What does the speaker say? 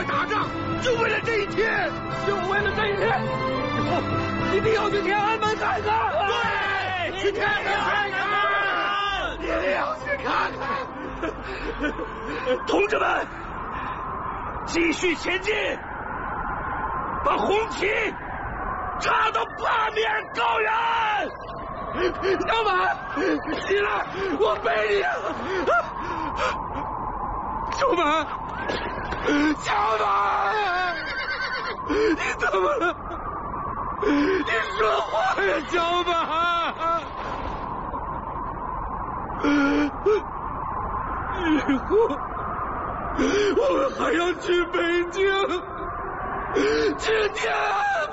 打仗，就为了这一天， 就为了这一天，以后一定要去天安门看看。 对，去天安门看看，一定要去看看。 同志们，继续前进，把红旗插到八面高原。 小满，起来，我背你。小满，小满，你怎么了？你说话呀，小满。以后我们还要去北京，去天安门。